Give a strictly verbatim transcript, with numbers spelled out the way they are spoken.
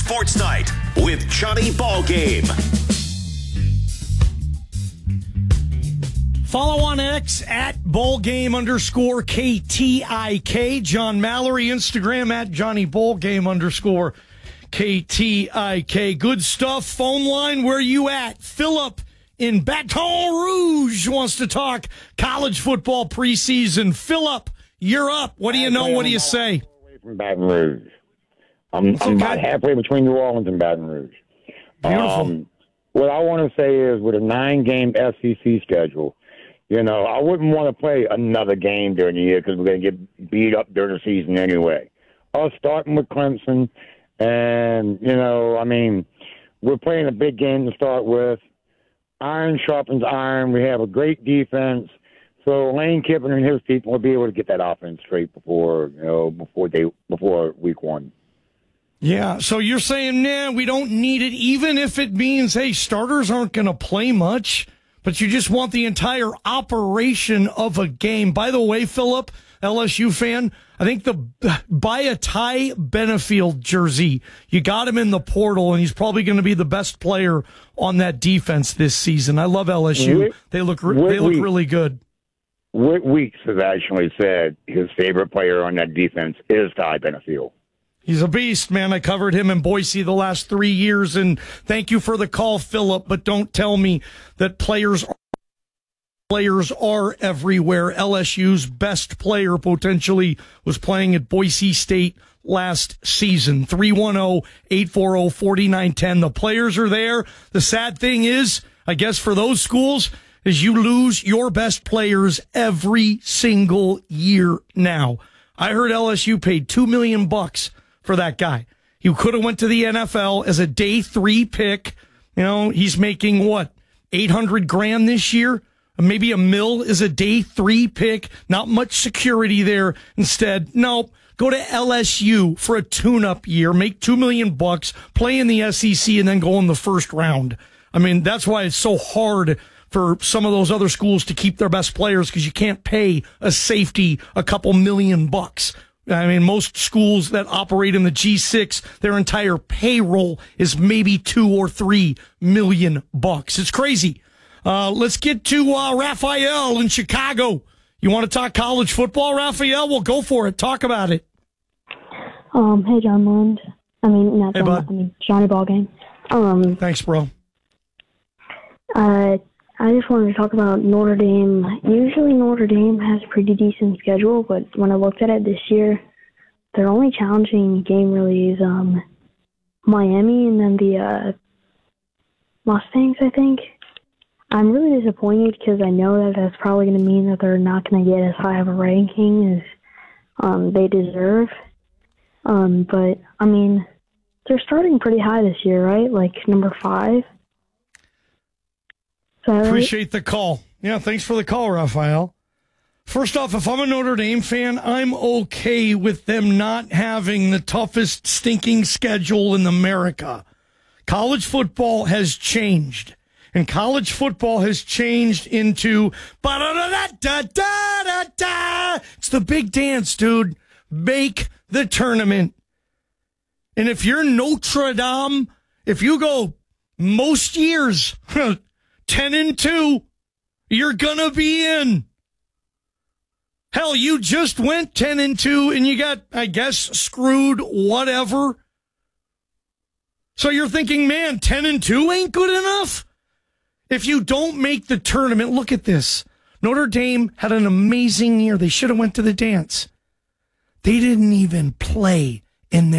Sports Night with Johnny Ballgame. Follow on X at Ballgame underscore K T I K. John Mallory, Instagram at Johnny Ballgame underscore K T I K. Good stuff. Phone line, where you at? Philip in Baton Rouge wants to talk college football preseason. Philip, you're up. What do you know? What do you say? Away from Baton Rouge. I'm, I'm okay. about halfway between New Orleans and Baton Rouge. Beautiful. Um, what I want to say is, with a nine-game S E C schedule, you know, I wouldn't want to play another game during the year because we're going to get beat up during the season anyway. Us starting with Clemson, and, you know, I mean, we're playing a big game to start with. Iron sharpens iron. We have a great defense. So Lane Kiffin and his people will be able to get that offense straight before, you know, before they before week one. Yeah, so you're saying, nah, we don't need it, even if it means, hey, starters aren't going to play much, but you just want the entire operation of a game. By the way, Philip, L S U fan, I think the buy a Ty Benefield jersey. You got him in the portal, and he's probably going to be the best player on that defense this season. I love L S U. Whit, they look re- they look Weeks, really good. Whit Weeks has actually said his favorite player on that defense is Ty Benefield. He's a beast, man. I covered him in Boise the last three years, and thank you for the call, Philip, but don't tell me that players are, players are everywhere. L S U's best player potentially was playing at Boise State last season. three one zero, eight four zero, four nine one zero. The players are there. The sad thing is, I guess for those schools, is you lose your best players every single year now. I heard L S U paid two million bucks for that guy. He could have went to the N F L as a day three pick. You know, he's making what, eight hundred grand this year? Maybe a mill is a day three pick. Not much security there. Instead, nope. Go to L S U for a tune-up year, make two million bucks, play in the S E C, and then go in the first round. I mean, that's why it's so hard for some of those other schools to keep their best players, because you can't pay a safety a couple million bucks. I mean, most schools that operate in the G six, their entire payroll is maybe two or three million bucks. It's crazy. Uh, let's get to uh, Raphael in Chicago. You want to talk college football, Raphael? Well, go for it. Talk about it. Um, hey, John Lund. I mean, not hey, John, bud. I mean, Johnny Ballgame. Um, Thanks, bro. Uh, I just wanted to talk about Notre Dame. Usually Notre Dame has a pretty decent schedule, but when I looked at it this year, their only challenging game really is um, Miami and then the uh, Mustangs, I think. I'm really disappointed because I know that that's probably going to mean that they're not going to get as high of a ranking as um, they deserve. Um, but, I mean, they're starting pretty high this year, right? Like number five. Appreciate the call. Yeah, thanks for the call, Raphael. First off, if I'm a Notre Dame fan, I'm okay with them not having the toughest stinking schedule in America. College football has changed, and college football has changed into ba-da-da-da-da-da-da. It's the big dance, dude. Make the tournament. And if you're Notre Dame, if you go most years ten and two, you're gonna be in. Hell, you just went ten and two and you got, I guess, screwed, whatever. So you're thinking, man, ten and two ain't good enough? If you don't make the tournament, look at this. Notre Dame had an amazing year. They should have went to the dance. They didn't even play in their